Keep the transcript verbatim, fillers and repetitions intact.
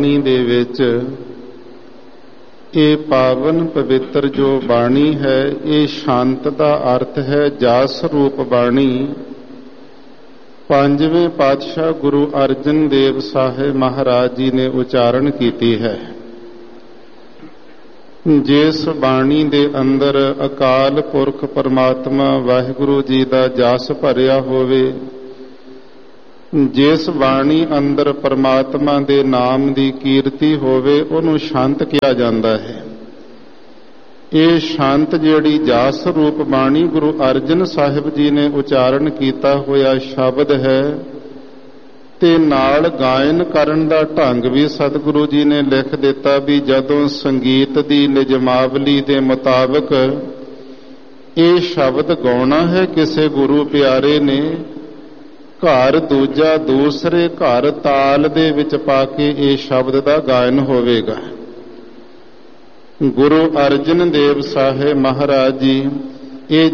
ਦੇ ਵਿੱਚ ਇਹ ਪਾਵਨ ਪਵਿੱਤਰ ਜੋ ਬਾਣੀ ਹੈ, ਇਹ ਸ਼ਾਂਤ ਦਾ ਅਰਥ ਹੈ ਜਸ ਰੂਪ ਬਾਣੀ। ਪੰਜਵੇਂ ਪਾਤਸ਼ਾਹ ਗੁਰੂ ਅਰਜਨ ਦੇਵ ਸਾਹਿਬ ਮਹਾਰਾਜ ਜੀ ਨੇ ਉਚਾਰਨ ਕੀਤੀ ਹੈ। ਜਿਸ ਬਾਣੀ ਦੇ ਅੰਦਰ ਅਕਾਲ ਪੁਰਖ ਪਰਮਾਤਮਾ ਵਾਹਿਗੁਰੂ ਜੀ ਦਾ ਜਸ ਭਰਿਆ ਹੋਵੇ, ਜਿਸ ਬਾਣੀ ਅੰਦਰ ਪਰਮਾਤਮਾ ਦੇ ਨਾਮ ਦੀ ਕੀਰਤੀ ਹੋਵੇ, ਉਹਨੂੰ ਸ਼ਾਂਤ ਕਿਹਾ ਜਾਂਦਾ ਹੈ। ਇਹ ਸ਼ਾਂਤ ਜਿਹੜੀ ਜਸ ਰੂਪ ਬਾਣੀ ਗੁਰੂ ਅਰਜਨ ਸਾਹਿਬ ਜੀ ਨੇ ਉਚਾਰਨ ਕੀਤਾ ਹੋਇਆ ਸ਼ਬਦ ਹੈ, ਤੇ ਨਾਲ ਗਾਇਨ ਕਰਨ ਦਾ ਢੰਗ ਵੀ ਸਤਿਗੁਰੂ ਜੀ ਨੇ ਲਿਖ ਦਿੱਤਾ ਵੀ ਜਦੋਂ ਸੰਗੀਤ ਦੀ ਨਿਯਮਾਵਲੀ ਦੇ ਮੁਤਾਬਕ ਇਹ ਸ਼ਬਦ ਗਾਉਣਾ ਹੈ ਕਿਸੇ ਗੁਰੂ ਪਿਆਰੇ ਨੇ, ਘਰ ਦੂਜਾ ਦੂਸਰੇ ਘਰ ਤਾਲ ਦੇ ਵਿੱਚ ਪਾ ਕੇ ਇਹ ਸ਼ਬਦ ਦਾ ਗਾਇਨ ਹੋਵੇਗਾ। ਗੁਰੂ ਅਰਜਨ ਦੇਵ ਸਾਹਿਬ ਮਹਾਰਾਜ ਜੀ ਇਹ